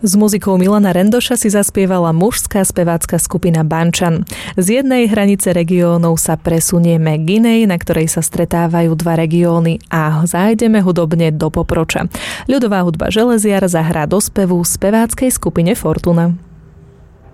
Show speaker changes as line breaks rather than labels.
S muzikou Milana Rendoša si zaspievala mužská spevácka skupina Bančan. Z jednej hranice regiónov sa presunieme k inej, na ktorej sa stretávajú dva regióny a zájdeme hudobne do Poproča. Ľudová hudba Železiar zahrá do spevu speváckej skupine Fortuna.